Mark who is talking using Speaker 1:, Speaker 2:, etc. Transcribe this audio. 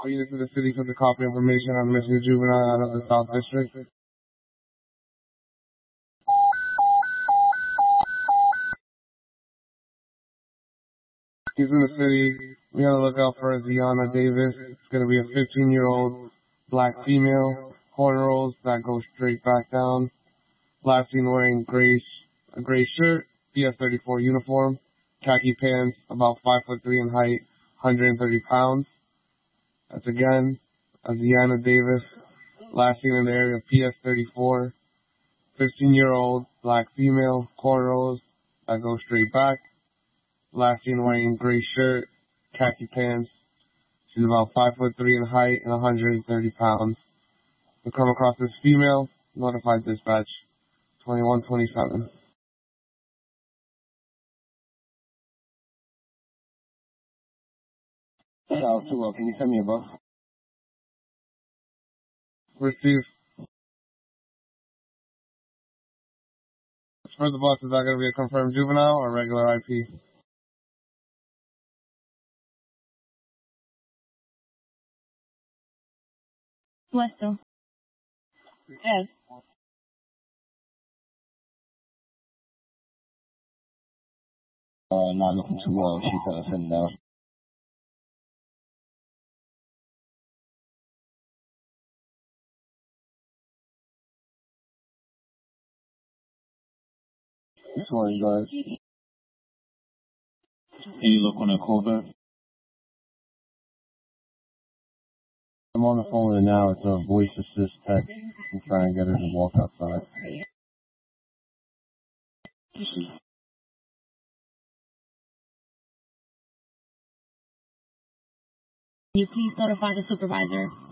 Speaker 1: Unit to the city for the copy information on the missing juvenile out of the South District. He's in the city. We gotta look out for Ziana Davis. It's gonna be a 15-year-old black female, cornrows that go straight back down. Last seen wearing a gray shirt, PS34 uniform, khaki pants, about 5'3" in height, 130 pounds. That's again, Ziana Davis. Last seen in the area of PS34, 15-year-old black female, cornrows that go straight back. Last seen wearing gray shirt, khaki pants. She's about 5'3" in height and 130 pounds. We come across this female, notify dispatch 2127.
Speaker 2: South 2, can you send me a bus?
Speaker 1: Receive. For the bus, is that going to be a confirmed juvenile or regular IP?
Speaker 3: Puesto. Yes.
Speaker 2: Not looking too well. She said send it out. This one, guys. Can you look on the Corvette? I'm on the phone with her now. It's a voice assist text. I'm trying to get her to walk outside.
Speaker 3: Can you please notify the supervisor?